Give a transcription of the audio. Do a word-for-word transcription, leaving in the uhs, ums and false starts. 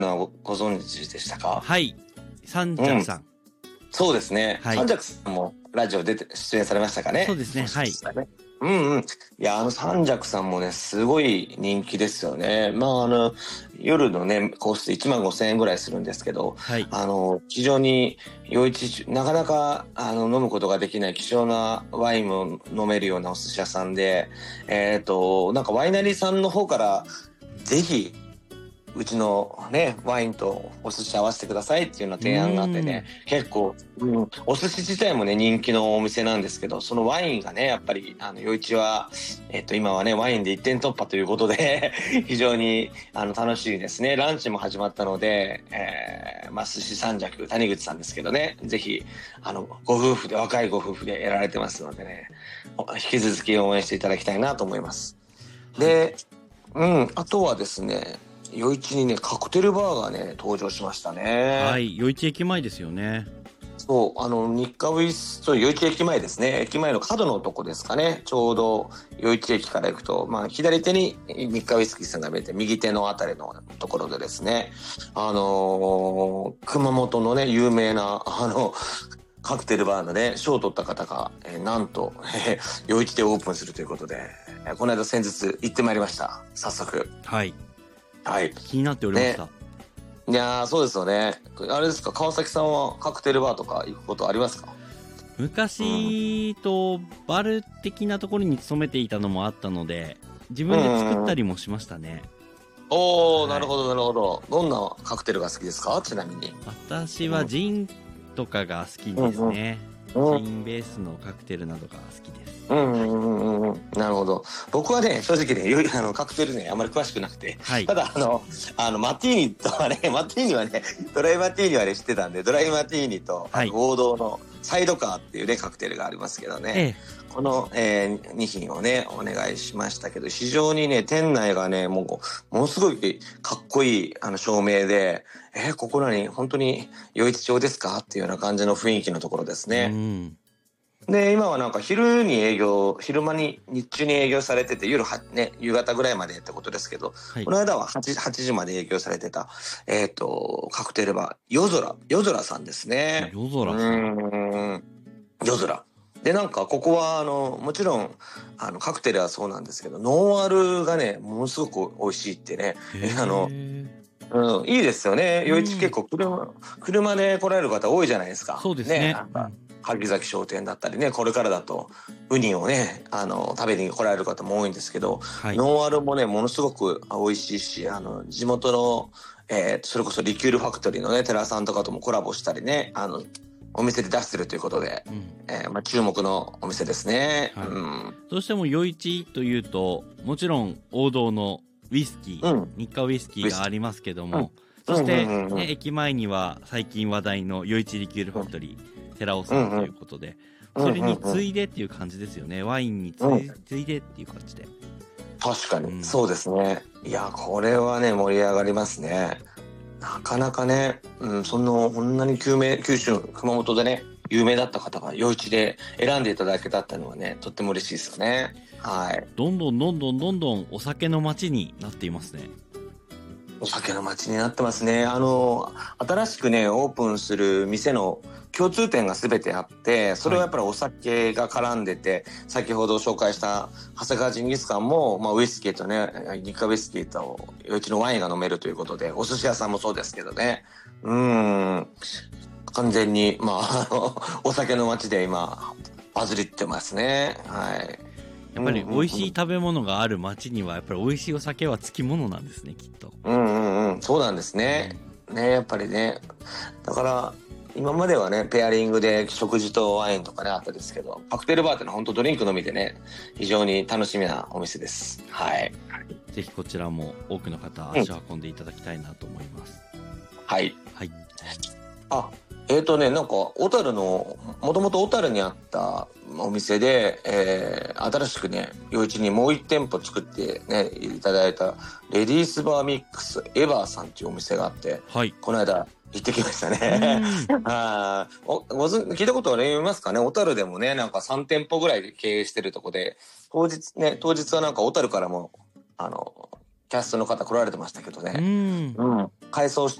のご存知でしたか？ はい。三尺さん。うん、 そうですね。はい、三尺さんもラジオ出て出演されましたかね？ そうですね。はい。 うんうん。いや、あの三尺さんもね、すごい人気ですよね。まあ、あの、夜のね、コースでいちまんごせんえんぐらいするんですけど、はい、あの、非常に、余市、なかなか、あの、飲むことができない希少なワインも飲めるようなお寿司屋さんで、えっと、なんかワイナリーさんの方から、ぜひ、うちのね、ワインとお寿司合わせてくださいっていうような提案があってね、結構、うん、お寿司自体もね、人気のお店なんですけど、そのワインがね、やっぱり、あの、余市は、えっと、今はね、ワインで一点突破ということで、非常に、あの、楽しいですね。ランチも始まったので、えー、まあ、寿司三尺、谷口さんですけどね、ぜひ、あの、ご夫婦で、若いご夫婦でやられてますのでね、引き続き応援していただきたいなと思います。で、うん、あとはですね、余市にね、カクテルバーがね、登場しましたね。 はい、余市駅前ですよね。 そう、あの、日課ウィス、そう、余市駅前ですね。駅前の角のとこですかね。ちょうど、余市駅から行くと、まあ、左手に日課ウィスキーさんが見えて、右手のあたりのところでですね、あのー、熊本のね、有名な、あの、カクテルバーのね、賞を取った方が、えー、なんと、えー、余市でオープンするということで、えー、この間先日行ってまいりました。早速。 はい。 はい。 気になっておりました。 ね、いやー、そうですよね。あれですか、川崎さんはカクテルバーとか行くことありますか？ 昔とバル的なところに勤めていたのもあったので、自分で作ったりもしましたね。 おー、はい、なるほどなるほど。どんなカクテルが好きですか？ちなみに。 私はジンとかが好きですね。うんうん、ジンベースのカクテルなどが好きです。 うんうんうんうん。なるほど。僕はね、正直ね、あのカクテルね、あまり詳しくなくて、はい、ただあの、あの、マティーニとはね、マティーニはね、ドライマティーニはね、知ってたんで、ドライマティーニと、はい、あの王道のサイドカーっていうね、カクテルがありますけどね。ええ、この、えー、に品をね、お願いしましたけど、非常にね、店内がね、もう、ものすごいかっこいい、あの、照明で、えー、ここらに本当に余市町ですかっていうような感じの雰囲気のところですね。うんで、今はなんか昼に営業、昼間に、日中に営業されてて、夜は、ね、夕方ぐらいまでってことですけど、はい、この間ははち、はちじまで営業されてた、えっと、カクテルバー、夜空、夜空さんですね。 夜空さん。 うーん、夜空。で、なんか、ここは、あの、もちろん、あの、カクテルはそうなんですけど、ノンアルがね、ものすごく美味しいってね、あの、うん、いいですよね。余市結構車、車で来られる方多いじゃないですか。 そうですね。 ね、なんか、萩崎商店だったりね、これからだとウニをね、あの食べに来られる方も多いんですけど、はい、ノンアルもねものすごく美味しいし、あの地元の、えー、それこそリキュールファクトリーのね寺さんとかともコラボしたりね、あのお店で出してるということで、うん、えーまあ、注目のお店ですね。はい、うん、 どうしても余市というともちろん王道のウイスキー、うん、日課ウイスキーがありますけども、うん、そして、ねうんうんうん、駅前には最近話題の余市リキュールファクトリー、寺尾さんということで、うんうん、それに次いでっていう感じですよね。ワインに次い、うん、次いでっていう感じで。 確かに、うん、そうですね。いや、これはね、盛り上がりますね。なかなかね、うん、そんな、こんなに九名、九州、熊本でね、有名だった方が余市で選んでいただけたっていうのはね、とっても嬉しいですよね。はい。 どんどんどんどんどんどんお酒の街になっていますね。 お酒の街になってますね。あの、新しくね、オープンする店の共通点が全てあって、それはやっぱりお酒が絡んでて、はい、先ほど紹介した長谷川ジンギスカンも、まあ、ウイスキーとね、日課ウイスキーと余市のワインが飲めるということで、お寿司屋さんもそうですけどね。うーん。完全に、まあ、あの、お酒の街で今、バズりってますね。はい。 やっぱり美味しい食べ物がある街にはやっぱり美味しいお酒はつきものなんですね、きっと。 うんうんうん、そうなんですね。うん、ね、やっぱりね。だから今まではねペアリングで食事とワインとかねあったですけど、カクテルバーってのは本当ドリンクのみでね非常に楽しみなお店です。はい。 ぜひこちらも多くの方足を運んでいただきたいなと思います。 うん、はい。 はい。 あ。えーとね、なんか小樽のもともと小樽にあったお店で、えー、新しくね余市にもう一店舗作ってねいただいたレディースバーミックスエバーさんっていうお店があって、はい、この間行ってきましたね。あおごず聞いたことありますかね。小樽でもねなんかさん店舗ぐらいで経営してるとこで、当日ね当日はなんか小樽からもあのキャストの方来られてましたけどね。 うん、 うん、改装